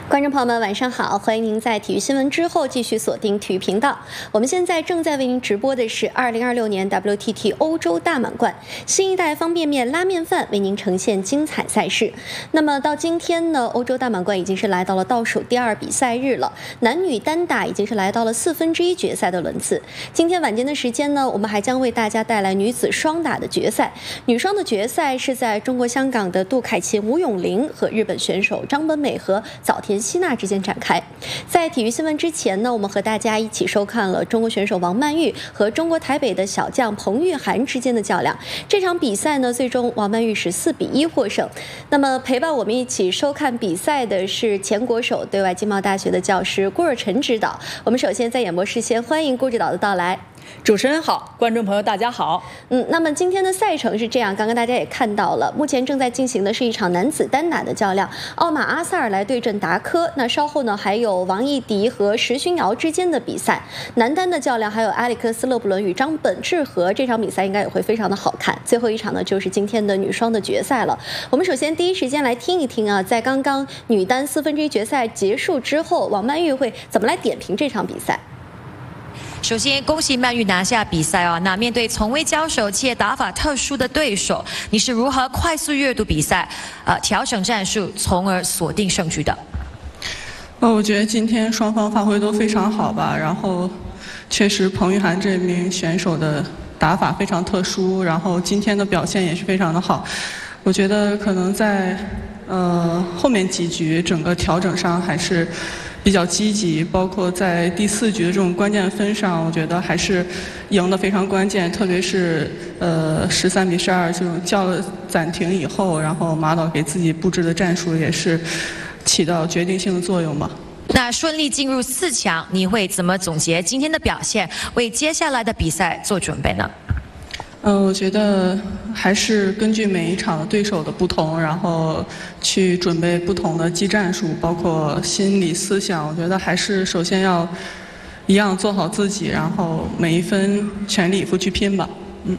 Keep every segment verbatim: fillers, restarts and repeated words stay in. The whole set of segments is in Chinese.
观众朋友们，晚上好！欢迎您在体育新闻之后继续锁定体育频道。我们现在正在为您直播的是二零二六年 W T T 欧洲大满贯新一代方便面拉面饭为您呈现精彩赛事。那么到今天呢，欧洲大满贯已经是来到了倒数第二比赛日了，男女单打已经是来到了四分之一决赛的轮次。今天晚间的时间呢，我们还将为大家带来女子双打的决赛。女双的决赛是在中国香港的杜凯琹、吴永玲和日本选手张本美和早田希娜之间展开。在体育新闻之前呢，我们和大家一起收看了中国选手王曼玉和中国台北的小将彭玉涵之间的较量。这场比赛呢，最终王曼玉是四比一获胜。那么陪伴我们一起收看比赛的是前国手、对外经贸大学的教师郭若晨指导。我们首先在演播室先欢迎郭指导的到来。 主持人好，观众朋友大家好。 嗯，那么今天的赛程是这样，刚刚大家也看到了，目前正在进行的是一场男子单打的较量，奥马阿萨尔来对阵达科。那稍后呢，还有王艺迪和石勋瑶之间的比赛。男单的较量还有埃里克斯勒布伦与张本智和，这场比赛应该也会非常的好看。最后一场呢，就是今天的女双的决赛了。我们首先第一时间来听一听啊，在刚刚女单四分之一决赛结束之后，王曼玉会怎么来点评这场比赛。 首先，恭喜曼玉拿下比赛哦。那面对从未交手且打法特殊的对手，你是如何快速阅读比赛，呃，调整战术，从而锁定胜局的？ 呃，我觉得今天双方发挥都非常好吧。然后，确实彭玉涵这名选手的打法非常特殊，然后今天的表现也是非常的好。我觉得可能在呃后面几局整个调整上还是比较积极，包括在第四局的这种关键分上，我觉得还是赢得非常关键。特别是呃十三比十二这种叫了暂停以后，然后马导给自己布置的战术也是起到决定性的作用吧。 那顺利进入四强，你会怎么总结今天的表现，为接下来的比赛做准备呢？ 嗯、呃，我觉得还是根据每一场的对手的不同，然后去准备不同的技战术，包括心理思想。我觉得还是首先要一样做好自己，然后每一分全力以赴去拼吧。嗯。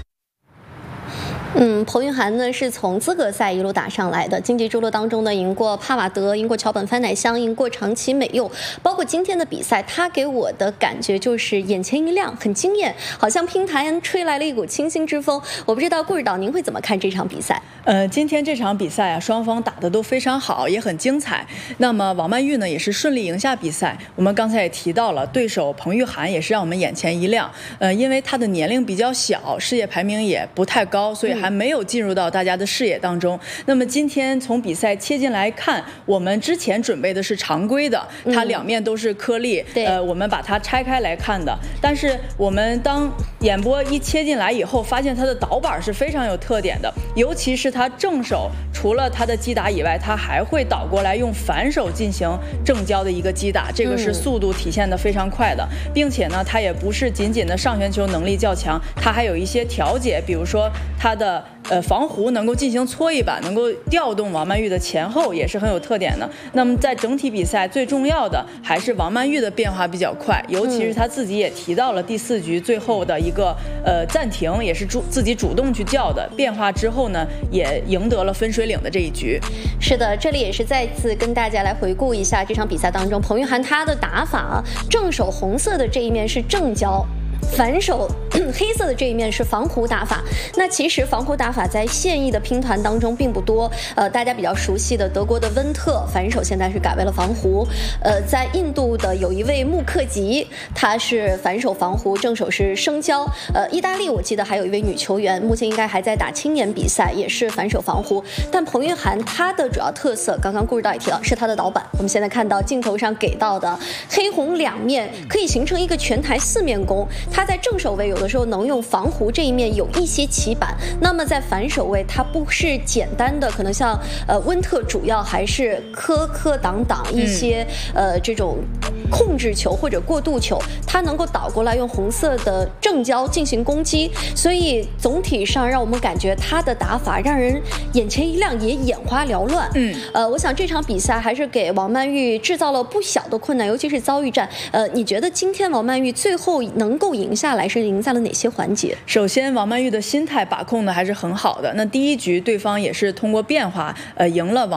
嗯，彭玉涵呢是从资格赛一路打上来的，晋级之路当中呢赢过帕瓦德，赢过桥本帆乃香，赢过长崎美柚，包括今天的比赛，他给我的感觉就是眼前一亮，很惊艳，好像乒坛吹来了一股清新之风。我不知道顾指导您会怎么看这场比赛？ 呃，今天这场比赛啊，双方打得都非常好，也很精彩。那么王曼玉呢也是顺利赢下比赛。我们刚才也提到了，对手彭玉涵也是让我们眼前一亮。呃，因为他的年龄比较小，世界排名也不太高，所以还没有进入到大家的视野当中。那么今天从比赛切进来看，我们之前准备的是常规的，它两面都是颗粒， 嗯、 呃，我们把它拆开来看的。但是我们当演播一切进来以后，发现它的导板是非常有特点的，尤其是它正手除了它的击打以外，它还会倒过来用反手进行正交的一个击打，这个是速度体现的非常快的，嗯、并且呢，它也不是仅仅的上旋球能力较强，它还有一些调节，比如说它的呃防弧能够进行搓一把，能够调动王曼玉的前后，也是很有特点的。那么在整体比赛最重要的还是王曼玉的变化比较快，尤其是她自己也提到了第四局最后的一个呃暂停，也是主自己主动去叫的，变化之后呢，也赢得了分水岭的这一局。 是的，这里也是再次跟大家来回顾一下这场比赛当中，彭玉涵她的打法，正手红色的这一面是正交。反手黑色的这一面是防弧打法。那其实防弧打法在现役的乒团当中并不多，呃，大家比较熟悉的德国的温特反手现在是改为了防弧，呃，在印度的有一位穆克吉，他是反手防弧，正手是生交。呃，意大利我记得还有一位女球员，目前应该还在打青年比赛，也是反手防弧。但彭玉涵她的主要特色，刚刚顾指导也提到，是她的导板。我们现在看到镜头上给到的黑红两面可以形成一个全台四面弓。他在正手位有的时候能用防弧这一面有一些起板，那么在反手位它不是简单的，可能像呃温特主要还是磕磕挡挡一些、嗯、呃这种控制球或者过渡球，它能够倒过来用红色的正交进行攻击，所以总体上让我们感觉他的打法让人眼前一亮，也眼花缭乱。嗯，呃，我想这场比赛还是给王曼玉制造了不小的困难，尤其是遭遇战。呃，你觉得今天王曼玉最后能够赢下来是赢在了哪些环节？ 首先，王曼玉的心态把控的还是很好的。那第一局对方也是通过变化，呃，赢了王。